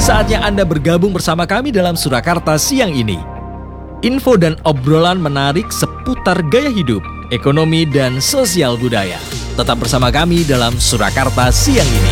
Saatnya Anda bergabung bersama kami dalam Surakarta siang ini. Info dan obrolan menarik seputar gaya hidup, ekonomi, dan sosial budaya. Tetap bersama kami dalam Surakarta siang ini.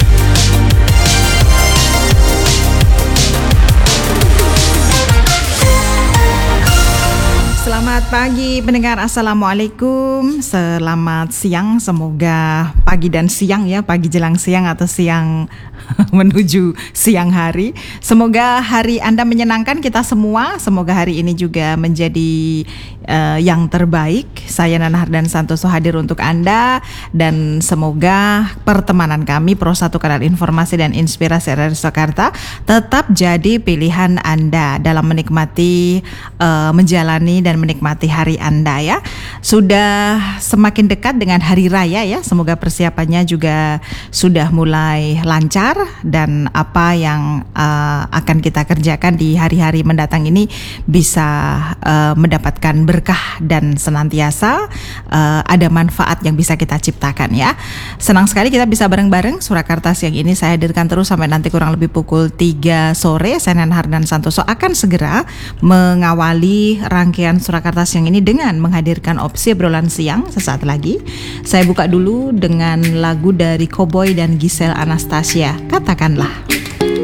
Selamat pagi pendengar, Assalamualaikum. Selamat siang, semoga pagi dan siang ya, pagi jelang siang atau siang menuju siang hari. Semoga hari Anda menyenangkan, kita semua. Semoga hari ini juga menjadi yang terbaik. Saya Nana Hardan Santoso hadir untuk Anda. Dan semoga pertemanan kami Pro 1 Kanal Informasi dan Inspirasi RRI Surakarta tetap jadi pilihan Anda dalam menikmati, menjalani dan menikmati hari Anda ya. Sudah semakin dekat dengan hari raya ya. Semoga persiapannya juga sudah mulai lancar, dan apa yang akan kita kerjakan di hari-hari mendatang ini bisa mendapatkan berkah dan senantiasa ada manfaat yang bisa kita ciptakan ya. Senang sekali kita bisa bareng-bareng Surakarta siang ini. Saya hadirkan terus sampai nanti kurang lebih pukul 3 sore. Saya Nana Hardan Santoso akan segera mengawali rangkaian Surakarta siang ini dengan menghadirkan opsi obrolan siang sesaat lagi. Saya buka dulu dengan lagu dari Cowboy dan Giselle Anastasia, Katakanlah.